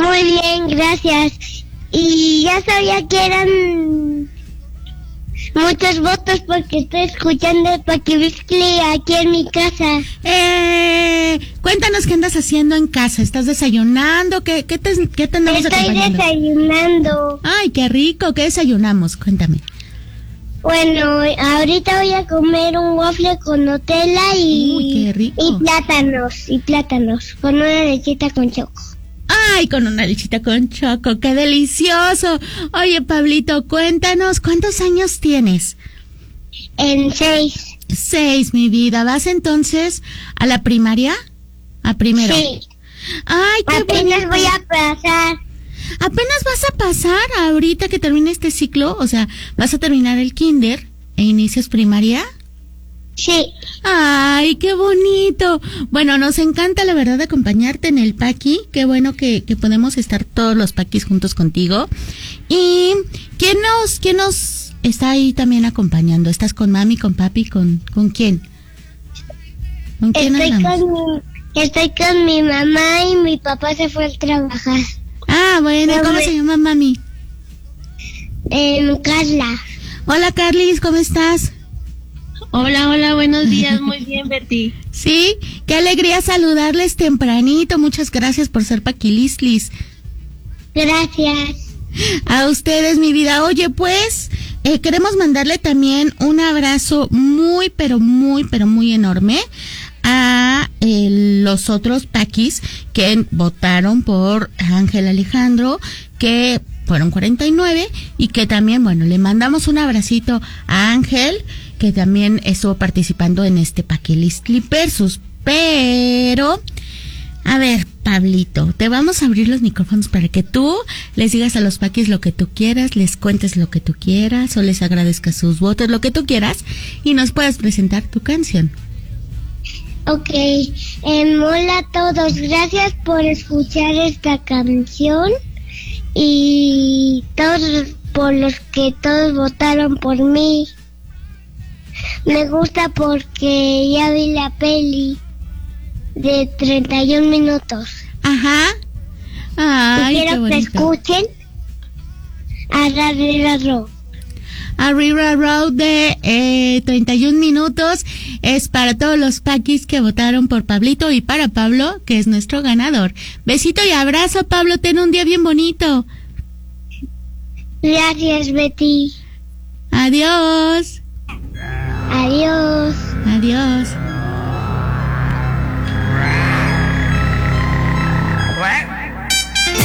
Muy bien, gracias. Y ya sabía que eran muchos votos porque estoy escuchando el Paquiviscli aquí en mi casa. Cuéntanos qué andas haciendo en casa. ¿Estás desayunando? ¿Qué te andamos acompañando? Estoy desayunando. Ay, qué rico. ¿Qué desayunamos? Cuéntame. Bueno, ahorita voy a comer un waffle con Nutella Uy, qué rico. y plátanos, con una lechita con choco. Ay, con una lechita con choco, qué delicioso. Oye, Pablito, cuéntanos, ¿cuántos años tienes? En 6. 6, mi vida. ¿Vas entonces a la primaria? ¿A primero? Sí. Ay, qué Apenas bonito. voy a pasar. ¿Apenas vas a pasar ahorita que termine este ciclo? O sea, ¿vas a terminar el kinder e inicias primaria? Sí. Ay, qué bonito. Bueno, nos encanta la verdad acompañarte en el Paqui. Qué bueno que podemos estar todos los Paquis juntos contigo. ¿Y quién nos está ahí también acompañando? ¿Estás con mami, con papi, con quién? ¿Con quién andamos? Estoy con mi mamá y mi papá se fue a trabajar. Ah, bueno, ¿cómo se llama mami? Carla. Hola, Carlis, ¿cómo estás? Hola, buenos días, muy bien, Betty. Sí, qué alegría saludarles tempranito. Muchas gracias por ser paquilistlis. Gracias. A ustedes, mi vida. Oye, pues, queremos mandarle también un abrazo muy, pero muy enorme a los otros paquis que votaron por Ángel Alejandro, que fueron 49, y que también, bueno, le mandamos un abracito a Ángel, que también estuvo participando en este Paquilistli Versus. Pero, a ver, Pablito, te vamos a abrir los micrófonos para que tú les digas a los paquis lo que tú quieras, les cuentes lo que tú quieras, o les agradezcas sus votos, lo que tú quieras, y nos puedas presentar tu canción. Ok, hola a todos, gracias por escuchar esta canción y todos por los que todos votaron por mí. Me gusta porque ya vi la peli de 31 minutos. Ajá. Ay, y qué quiero que bonito. escuchen a Rivera Road. A River Road de 31 minutos es para todos los paquis que votaron por Pablito y para Pablo, que es nuestro ganador. Besito y abrazo, Pablo, ten un día bien bonito. Gracias, Betty. Adiós. Adiós. Adiós.